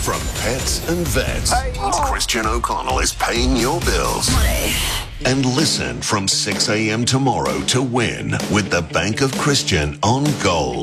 From pets and vets, Christian O'Connell is paying your bills. And listen from 6 a.m. tomorrow to win with the Bank of Christian on Gold.